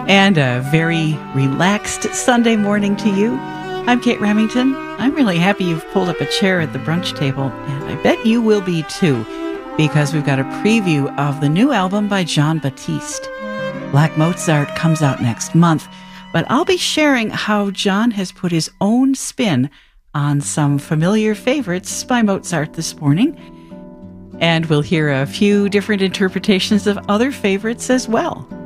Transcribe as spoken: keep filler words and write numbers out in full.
And a very relaxed Sunday morning to you. I'm Kate Remington. I'm really happy you've pulled up a chair at the brunch table, and I bet you will be too, because we've got a preview of the new album by Jon Batiste. Black Mozart comes out next month, but I'll be sharing how Jon has put his own spin on some familiar favorites by Mozart this morning. And we'll hear a few different interpretations of other favorites as well.